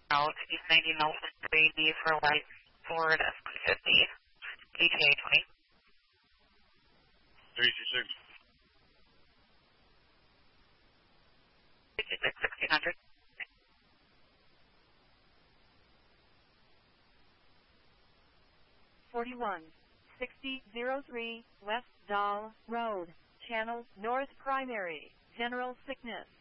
Out, East 90 North 3D for White Ford F-150, ETA 20. 326. 1600. 416003 West Dahl Road, Channel North Primary, General Sickness.